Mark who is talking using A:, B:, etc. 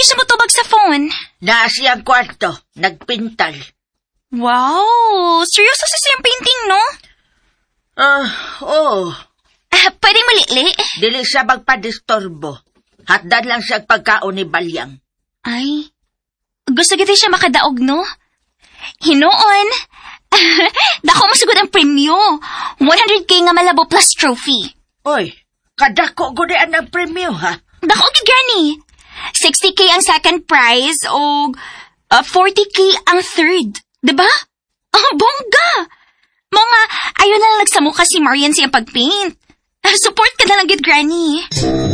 A: siya motubag sa phone?
B: Naa siyang kwarto, nagpintal.
A: Wow, seryoso sa siyang painting, no?
B: Oo.
A: Pwede malili?
B: Dili siya magpadistorbo. Hatdan lang siya pagkaon ni Balyang.
A: Ay, gusto kita siya makadaog, no? Hinoon. Dako mo sugod ang premyo. 100K nga malabo plus trophy.
B: Oy, kadako gudian ang premyo, ha?
A: Dako gid gani. 60K ang second prize o 40K ang third. Diba? Bongga! Mga, ayaw na lang nagsamuka si Marian siyang pagpaint. Support ka na lang gid, Granny.